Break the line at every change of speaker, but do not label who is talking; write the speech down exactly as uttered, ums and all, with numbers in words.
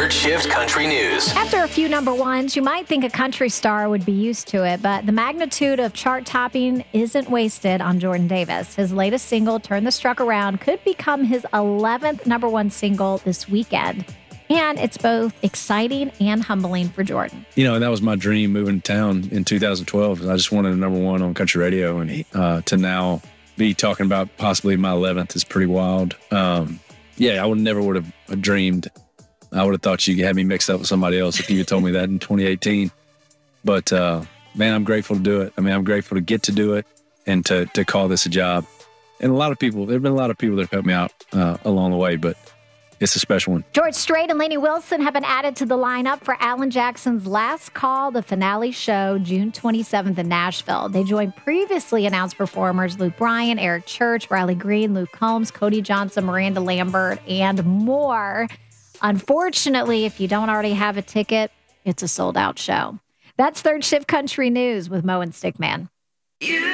Third Shift Country News.
After a few number ones, you might think a country star would be used to it, but the magnitude of chart topping isn't wasted on Jordan Davis. His latest single, Turn the Struck Around, could become his eleventh number one single this weekend. And it's both exciting and humbling for Jordan.
You know, and that was my dream moving to town in two thousand twelve. I just wanted a number one on country radio, and uh, to now be talking about possibly my eleventh is pretty wild. Um, yeah, I would never would have dreamed. I would have thought you had me mixed up with somebody else if you had told me that in twenty eighteen. But, uh, man, I'm grateful to do it. I mean, I'm grateful to get to do it and to to call this a job. And a lot of people, there have been a lot of people that have helped me out uh, along the way, but it's a special one.
George Strait and Lainey Wilson have been added to the lineup for Alan Jackson's Last Call, the finale show, June twenty-seventh in Nashville. They joined previously announced performers Luke Bryan, Eric Church, Riley Green, Luke Combs, Cody Johnson, Miranda Lambert, and more. Unfortunately, if you don't already have a ticket, it's a sold-out show. That's Third Shift Country News with Mo and Stickman.
You